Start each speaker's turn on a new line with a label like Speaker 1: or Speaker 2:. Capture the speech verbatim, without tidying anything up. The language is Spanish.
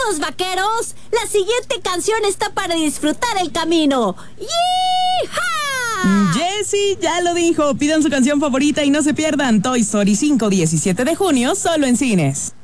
Speaker 1: Amigos vaqueros, la siguiente canción está para disfrutar el camino. ¡Yee-ha!
Speaker 2: Jessie ya lo dijo. Pidan su canción favorita y no se pierdan Toy Story cinco, diecisiete de junio, solo en cines.